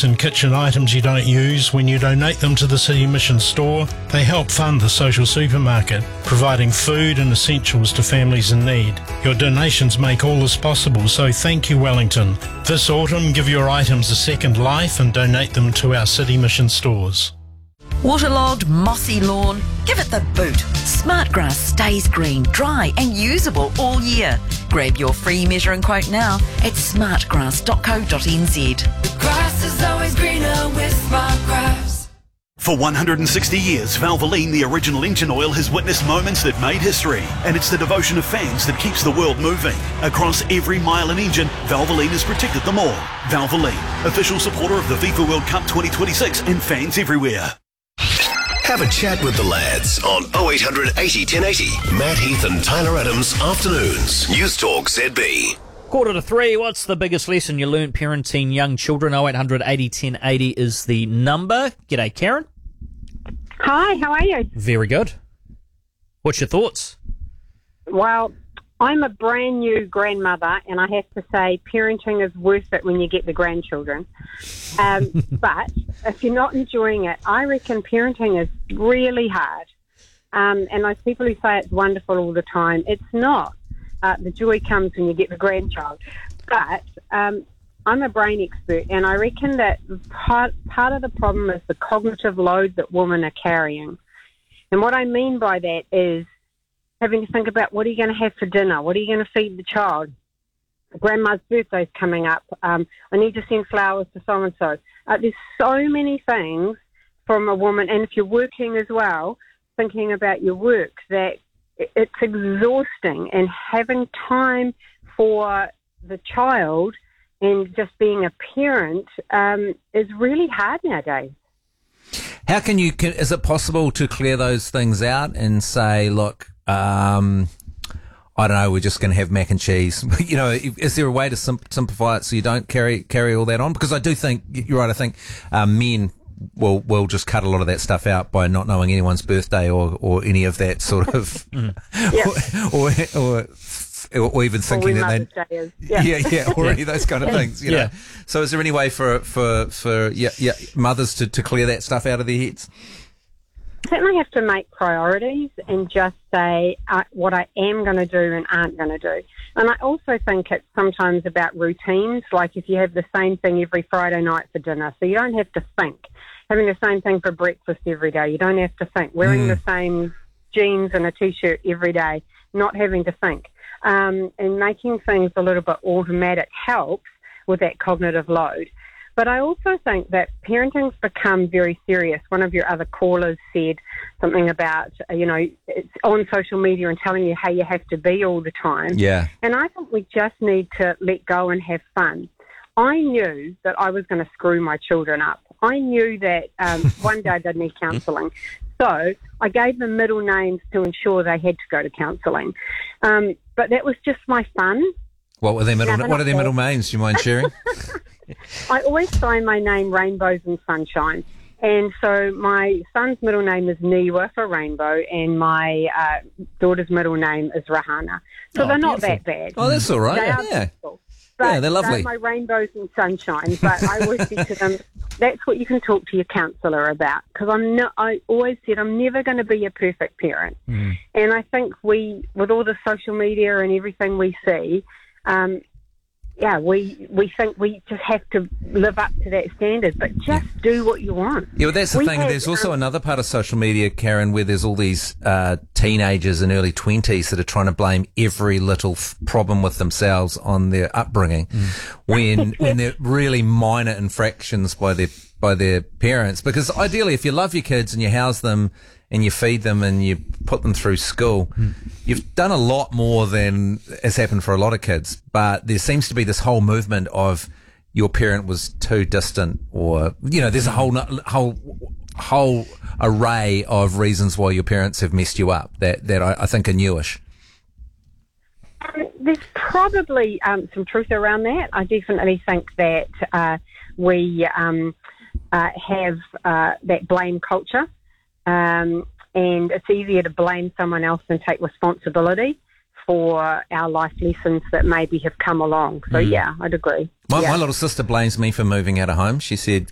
clothes and kitchen items you don't use when you donate them to the City Mission store. They help fund the social supermarket, providing food and essentials to families in need. Your donations make all this possible, so thank you, Wellington. This autumn, give your items a second life and donate them to our City Mission stores. Waterlogged, mossy lawn? Give it the boot. Smartgrass stays green, dry and usable all year. Grab your free measuring quote now at smartgrass.co.nz. The grass is always greener with Smartgrass. For 160 years, Valvoline, the original engine oil, has witnessed moments that made history. And it's the devotion of fans that keeps the world moving. Across every mile and engine, Valvoline has protected them all. Valvoline, official supporter of the FIFA World Cup 2026 and fans everywhere. Have a chat with the lads on 0800 80 1080. Matt Heath and Tyler Adams, afternoons. News Talk ZB. 2:45. What's the biggest lesson you learnt parenting young children? 0800 80 1080 is the number. G'day, Karen. Hi, how are you? Very good. What's your thoughts? Well, I'm a brand new grandmother, and I have to say parenting is worth it when you get the grandchildren. But if you're not enjoying it, I reckon parenting is really hard. And those people who say it's wonderful all the time, it's not. The joy comes when you get the grandchild. But I'm a brain expert, and I reckon that part of the problem is the cognitive load that women are carrying. And what I mean by that is having to think about, what are you going to have for dinner? What are you going to feed the child? Grandma's birthday's coming up. I need to send flowers to so-and-so. There's so many things from a woman, and if you're working as well, thinking about your work, that it's exhausting, and having time for the child and just being a parent is really hard nowadays. How is it possible to clear those things out and say, look, I don't know, we're just going to have mac and cheese? You know, is there a way to simplify it so you don't carry all that on? Because I do think, you're right, I think men will just cut a lot of that stuff out by not knowing anyone's birthday or any of that sort of, or even thinking that they, or any of those kind of things, you know. So is there any way for mothers to clear that stuff out of their heads? Certainly have to make priorities and just say what I am going to do and aren't going to do. And I also think it's sometimes about routines, like if you have the same thing every Friday night for dinner, so you don't have to think. Having the same thing for breakfast every day, you don't have to think. Wearing the same jeans and a T-shirt every day, not having to think. And making things a little bit automatic helps with that cognitive load. But I also think that parenting's become very serious. One of your other callers said something about, it's on social media and telling you how you have to be all the time. Yeah. And I think we just need to let go and have fun. I knew that I was going to screw my children up. I knew that one day they'd need counselling. So I gave them middle names to ensure they had to go to counselling. But that was just my fun. What are their middle names? Do you mind sharing? I always sign my name Rainbows and Sunshine. And so my son's middle name is Niwa for rainbow, and my daughter's middle name is Rahana. So they're not that bad. Oh, that's all right. They are beautiful. But they're lovely. They're my rainbows and sunshine. But I always said to them, that's what you can talk to your counsellor about. Because I always said I'm never going to be a perfect parent. And I think with all the social media and everything we see, we think we just have to live up to that standard, but just do what you want. Yeah, well, that's the thing. There's also another part of social media, Karen, where there's all these teenagers in early 20s that are trying to blame every little problem with themselves on their upbringing, when they're really minor infractions by their parents. Because ideally, if you love your kids and you house them and you feed them and you put them through school, you've done a lot more than has happened for a lot of kids. But there seems to be this whole movement of your parent was too distant, or, there's a whole array of reasons why your parents have messed you up that I think are newish. There's probably some truth around that. I definitely think that we have that blame culture. And it's easier to blame someone else than take responsibility for our life lessons that maybe have come along. So, yeah, I'd agree. My little sister blames me for moving out of home. She said,